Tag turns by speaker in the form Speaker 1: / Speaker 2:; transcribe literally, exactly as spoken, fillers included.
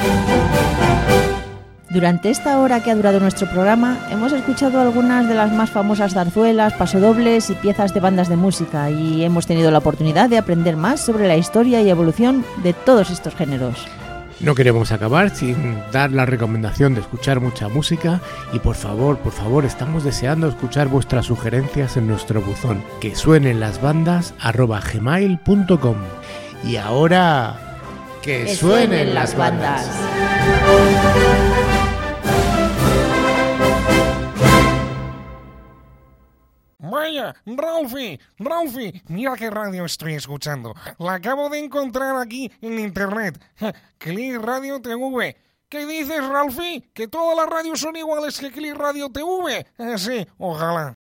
Speaker 1: Durante esta hora que ha durado nuestro programa, hemos escuchado algunas de las más famosas zarzuelas, pasodobles y piezas de bandas de música, y hemos tenido la oportunidad de aprender más sobre la historia y evolución de todos estos géneros.
Speaker 2: No queremos acabar sin dar la recomendación de escuchar mucha música y por favor, por favor, estamos deseando escuchar vuestras sugerencias en nuestro buzón, que suenen las bandas arroba gmail punto com. Y ahora, que, que suenen, suenen las bandas. bandas.
Speaker 3: Vaya, Ralphie, Ralphie, mira qué radio estoy escuchando. La acabo de encontrar aquí en internet. Click Radio T V. ¿Qué dices, Ralphie? ¿Que todas las radios son iguales que Click Radio T V? Eh, sí, ojalá.